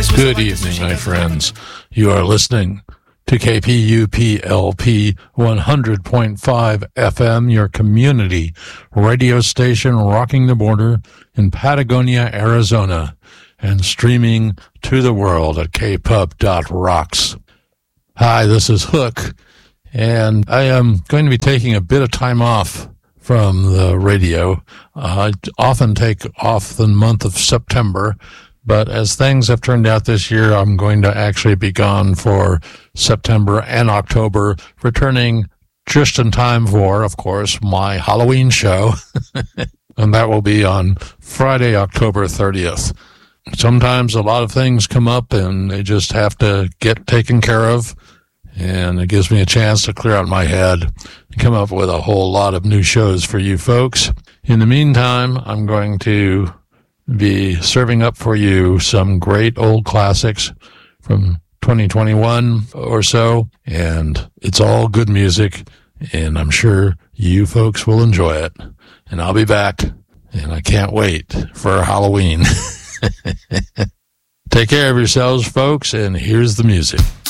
Good evening, my friends. You are listening to KPUP-LP 100.5 FM, your community radio station rocking the border in Patagonia, Arizona, and streaming to the world at kpub.rocks. Hi, this is Hook, and I am going to be taking a bit of time off from the radio. I often take off the month of September, but as things have turned out this year, I'm going to actually be gone for September and October, returning just in time for, of course, my Halloween show. And that will be on Friday, October 30th. Sometimes a lot of things come up and they just have to get taken care of. And it gives me a chance to clear out my head and come up with a whole lot of new shows for you folks. In the meantime, I'm going to be serving up for you some great old classics from 2021 or so, and it's all good music, and I'm sure you folks will enjoy it. And I'll be back, and I can't wait for Halloween. Take care of yourselves, folks, and here's the music.